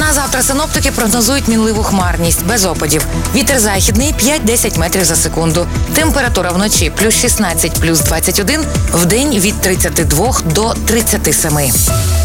На завтра синоптики прогнозують мінливу хмарність, без опадів. Вітер західний 5-10 метрів за секунду. Температура вночі +16, +21, вдень від 32 до 37.